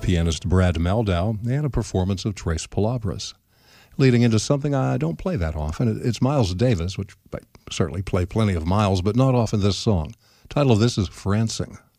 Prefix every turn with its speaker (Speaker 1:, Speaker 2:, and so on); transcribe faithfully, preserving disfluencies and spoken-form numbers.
Speaker 1: pianist Brad Mehldau, and a performance of Tres Palabras. Leading into something I don't play that often, it's Miles Davis, which I certainly play plenty of Miles, but not often this song. The title of this is Francing.